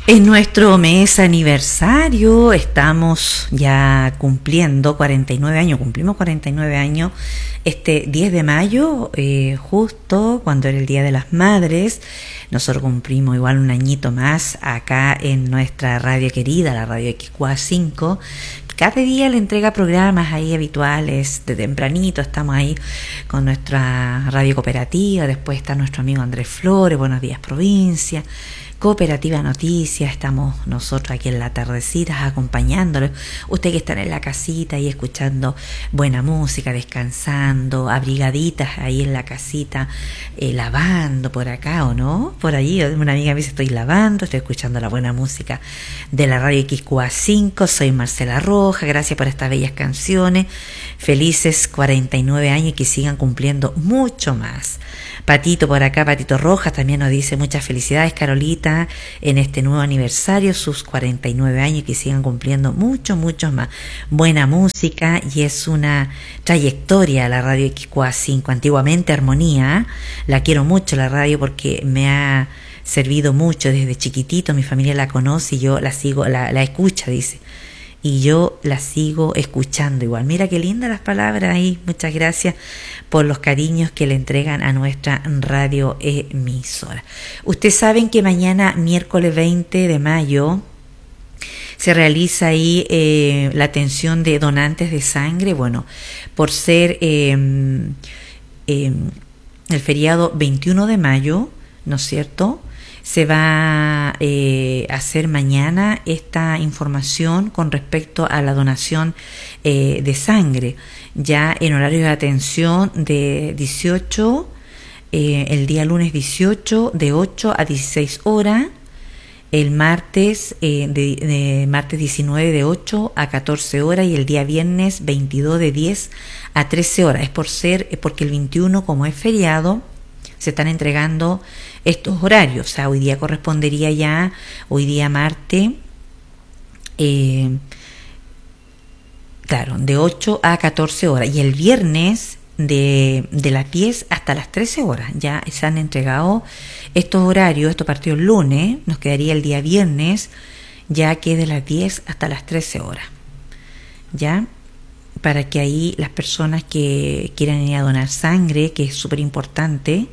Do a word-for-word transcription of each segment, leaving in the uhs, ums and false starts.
En nuestro mes aniversario estamos ya cumpliendo cuarenta y nueve años, cumplimos cuarenta y nueve años este diez de mayo, eh, justo cuando era el Día de las Madres. Nosotros cumplimos igual un añito más acá en nuestra radio querida, la radio X Q A cinco. Cada día le entrega programas ahí habituales, de tempranito estamos ahí con nuestra radio cooperativa, después está nuestro amigo Andrés Flores, Buenos Días Provincia, Cooperativa Noticias, estamos nosotros aquí en la tardecita acompañándolos. Usted que está en la casita y escuchando buena música, descansando, abrigaditas ahí en la casita, eh, lavando por acá o no, por allí. Una amiga me dice, estoy lavando, estoy escuchando la buena música de la radio X Q A cinco. Soy Marcela Roja, gracias por estas bellas canciones. Felices cuarenta y nueve años y que sigan cumpliendo mucho más. Patito por acá, Patito Rojas, también nos dice muchas felicidades, Carolita, en este nuevo aniversario, sus cuarenta y nueve años, que sigan cumpliendo mucho, mucho más. Buena música y es una trayectoria la radio X Q A cinco, antiguamente Armonía. La quiero mucho la radio porque me ha servido mucho desde chiquitito, mi familia la conoce y yo la sigo, la, la escucha, dice. Y yo la sigo escuchando igual. Mira qué lindas las palabras ahí. Muchas gracias por los cariños que le entregan a nuestra radio emisora. Ustedes saben que mañana, miércoles veinte de mayo, se realiza ahí eh, la atención de donantes de sangre. Bueno, por ser eh, eh, el feriado veintiuno de mayo, ¿no es cierto?, se va eh, a hacer mañana esta información con respecto a la donación eh, de sangre, ya en horario de atención de dieciocho, eh, el día lunes dieciocho, de ocho a dieciséis horas, el martes, eh, de, de martes diecinueve de ocho a catorce horas y el día viernes veintidós de diez a trece horas. Es por ser, es porque el veintiuno, como es feriado, se están entregando estos horarios. O sea, hoy día correspondería ya, hoy día martes, eh, claro, de ocho a catorce horas. Y el viernes de, de las diez hasta las trece horas. Ya se han entregado estos horarios, estos partidos el lunes. Nos quedaría el día viernes, ya que de las diez hasta las trece horas. Ya, para que ahí las personas que quieran ir a donar sangre, que es súper importante,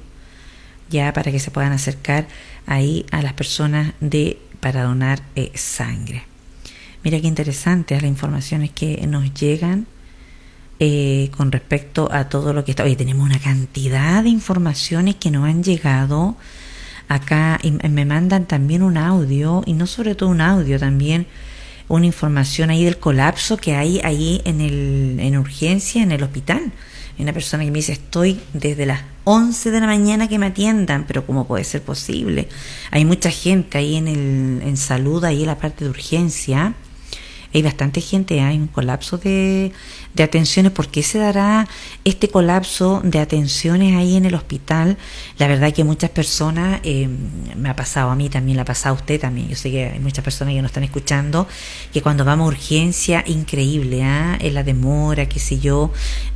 ya para que se puedan acercar ahí a las personas de para donar eh, sangre. Mira qué interesantes las informaciones que nos llegan eh, con respecto a todo lo que está. Oye, tenemos una cantidad de informaciones que nos han llegado acá y me mandan también un audio, y no sobre todo un audio, también una información ahí del colapso que hay ahí en el en urgencia en el hospital. Hay una persona que me dice, estoy desde las once de la mañana que me atiendan, pero ¿cómo puede ser posible? Hay mucha gente ahí en el en salud, ahí en la parte de urgencia. Hay bastante gente, hay un colapso de, de atenciones. ¿Por qué se dará este colapso de atenciones ahí en el hospital? La verdad que muchas personas, eh, me ha pasado a mí también, le ha pasado a usted también. Yo sé que hay muchas personas que nos están escuchando, que cuando vamos a urgencia, increíble, ¿ah? ¿eh? Es la demora, qué sé yo,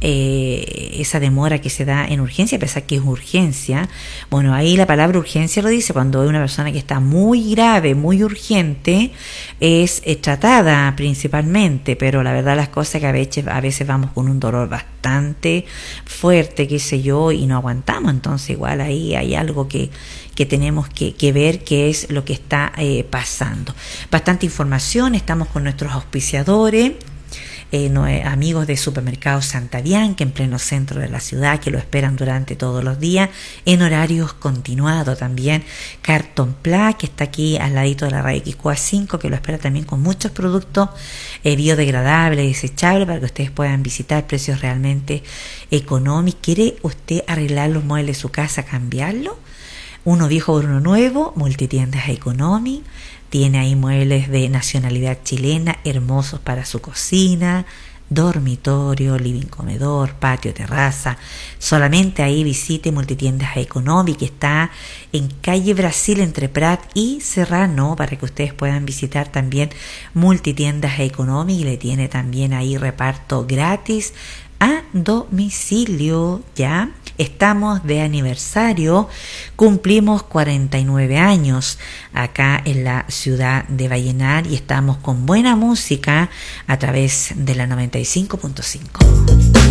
eh, esa demora que se da en urgencia, a pesar que es urgencia. Bueno, ahí la palabra urgencia lo dice, cuando hay una persona que está muy grave, muy urgente, es eh, tratada principalmente, pero la verdad las cosas que a veces, a veces vamos con un dolor bastante fuerte, qué sé yo, y no aguantamos. Entonces igual ahí hay algo que, que tenemos que, que ver, qué es lo que está eh, pasando. Bastante información, estamos con nuestros auspiciadores, Eh, no, eh, amigos de Supermercado Santa Bianca en pleno centro de la ciudad, que lo esperan durante todos los días en horarios continuados. También Carton Pla, que está aquí al ladito de la radio X Q A cinco, que lo espera también con muchos productos eh, biodegradables, desechables, para que ustedes puedan visitar, precios realmente económicos. ¿Quiere usted arreglar los muebles de su casa, cambiarlo? Uno viejo por uno nuevo, Multitiendas Economy. Tiene ahí muebles de nacionalidad chilena, hermosos para su cocina, dormitorio, living, comedor, patio, terraza. Solamente ahí visite Multitiendas Economy, que está en calle Brasil entre Prat y Serrano, para que ustedes puedan visitar también Multitiendas Economy, y le tiene también ahí reparto gratis a domicilio, ¿ya? Estamos de aniversario, cumplimos cuarenta y nueve años acá en la ciudad de Vallenar y estamos con buena música a través de la noventa y cinco punto cinco.